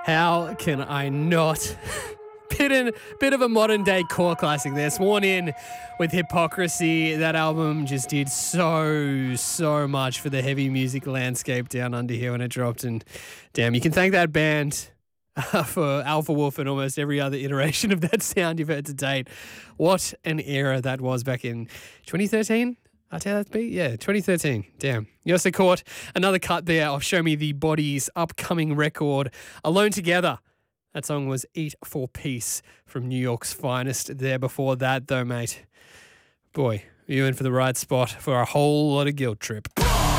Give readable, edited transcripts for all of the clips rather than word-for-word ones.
How can I not? Bit of a modern day core classic there. Sworn In with Hypocrisy. That album just did so much for the heavy music landscape down under here when it dropped. And damn, you can thank that band for Alpha Wolf and almost every other iteration of that sound you've heard to date. What an era that was back in 2013. I'd tell that to be? Yeah, 2013. Damn. You also caught another cut there of Show Me the Body's upcoming record, Alone Together. That song was Eat for Peace from New York's finest there before that, though, mate. Boy, you in for the right spot for a whole lot of guilt trip.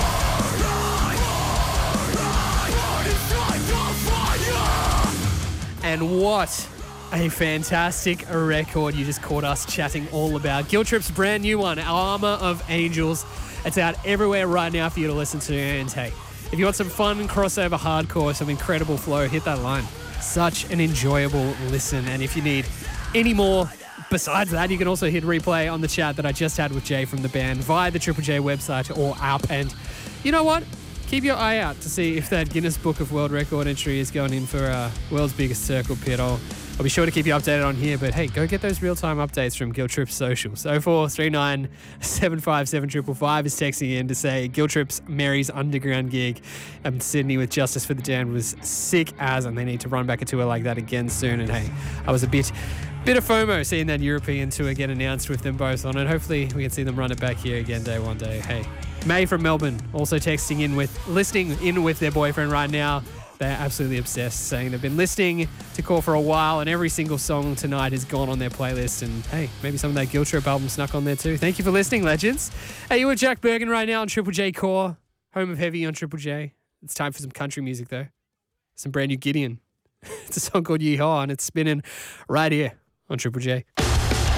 And what a fantastic record you just caught us chatting all about. Guilt Trip's brand new one, Armor of Angels. It's out everywhere right now for you to listen to. And hey, if you want some fun crossover hardcore, some incredible flow, hit that line. Such an enjoyable listen. And if you need any more besides that, you can also hit replay on the chat that I just had with Jay from the band via the Triple J website or app. And you know what? Keep your eye out to see if that Guinness Book of World Record entry is going in for world's biggest circle pit. I'll be sure to keep you updated on here, but hey, go get those real-time updates from Guilt Trip's socials. 0439 757 555 is texting in to say Guilt Trip's Mary's Underground gig in Sydney with Justice for the Damned was sick as, and they need to run back a tour like that again soon. And hey, I was a bit of FOMO seeing that European tour get announced with them both on it. Hopefully we can see them run it back here again one day. Hey, May from Melbourne also listening in with their boyfriend right now. They're absolutely obsessed, saying they've been listening to Core for a while and every single song tonight has gone on their playlist. And hey, maybe some of that Guilt Trip album snuck on there too. Thank you for listening, legends. Hey, you with Jack Bergen right now on Triple J Core, home of heavy on Triple J. It's time for some country music though. Some brand new Gideon. It's a song called Yeehaw and it's spinning right here on Triple J.